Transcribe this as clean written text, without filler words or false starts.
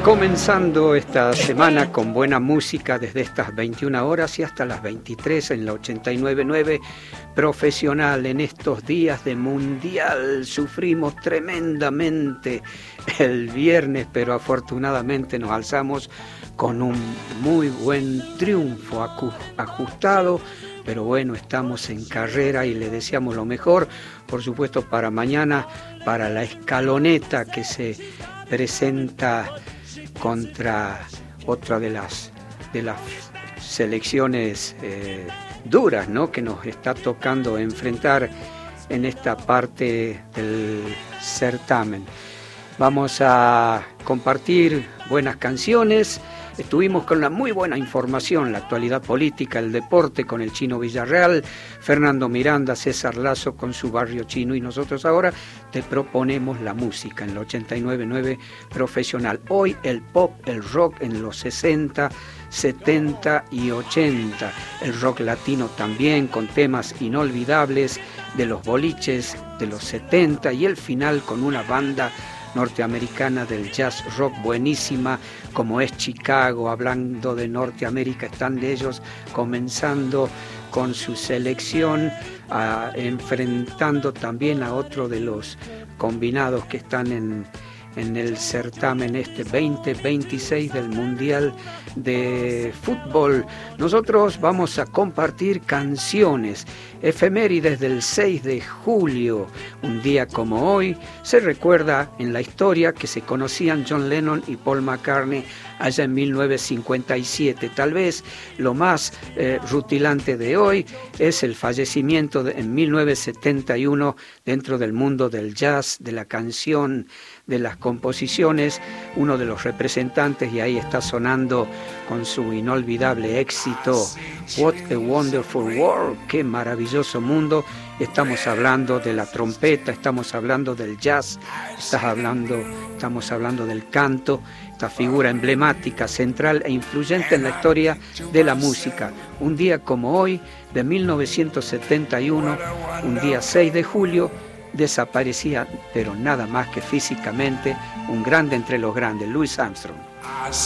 Comenzando esta semana con buena música desde estas 21 horas y hasta las 23 en la 89.9 Profesional. En estos días de Mundial sufrimos tremendamente el viernes, pero afortunadamente nos alzamos con un muy buen triunfo ajustado. Pero bueno, estamos en carrera y le deseamos lo mejor, por supuesto, para mañana, para la escaloneta que se presenta contra otra de las selecciones duras, ¿no?, que nos está tocando enfrentar en esta parte del certamen. Vamos a compartir buenas canciones. Estuvimos con la muy buena información, la actualidad política, el deporte con el Chino Villarreal, Fernando Miranda, César Lazo con su Barrio Chino, y nosotros ahora te proponemos la música en la 89.9 Profesional. Hoy el pop, el rock en los 60, 70 y 80, el rock latino también con temas inolvidables de los boliches de los 70 y el final con una banda norteamericana del jazz rock buenísima como es Chicago. Hablando de Norteamérica, están de ellos comenzando con su selección, enfrentando también a otro de los combinados que están en el certamen 2026 del Mundial de Fútbol. Nosotros vamos a compartir canciones, efemérides del 6 de julio. Un día como hoy se recuerda en la historia que se conocían John Lennon y Paul McCartney allá en 1957. Tal vez lo más rutilante de hoy es el fallecimiento en 1971 dentro del mundo del jazz, de la canción, de las composiciones, uno de los representantes, y ahí está sonando con su inolvidable éxito What a Wonderful World, qué maravilloso mundo. Estamos hablando de la trompeta, estamos hablando del jazz, estamos hablando del canto, esta figura emblemática, central e influyente en la historia de la música. Un día como hoy, de 1971, un día 6 de julio, desaparecía, pero nada más que físicamente, un grande entre los grandes, Louis Armstrong.